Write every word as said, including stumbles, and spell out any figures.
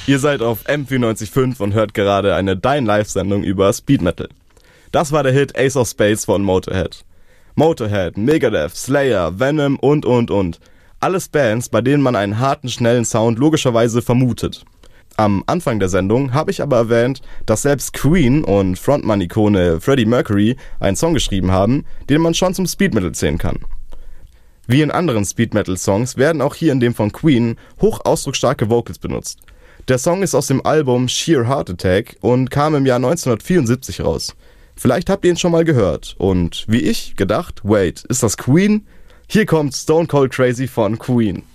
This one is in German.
Ihr seid auf M vierundneunzig Komma fünf und hört gerade eine Dein Live-Sendung über Speed Metal. Das war der Hit Ace of Spades von Motorhead. Motorhead, Megadeth, Slayer, Venom und und und. Alles Bands, bei denen man einen harten, schnellen Sound logischerweise vermutet. Am Anfang der Sendung habe ich aber erwähnt, dass selbst Queen und Frontmann-Ikone Freddie Mercury einen Song geschrieben haben, den man schon zum Speed Metal zählen kann. Wie in anderen Speed Metal Songs werden auch hier in dem von Queen hoch ausdrucksstarke Vocals benutzt. Der Song ist aus dem Album Sheer Heart Attack und kam im Jahr neunzehnhundertvierundsiebzig raus. Vielleicht habt ihr ihn schon mal gehört und wie ich gedacht, wait, ist das Queen? Hier kommt Stone Cold Crazy von Queen.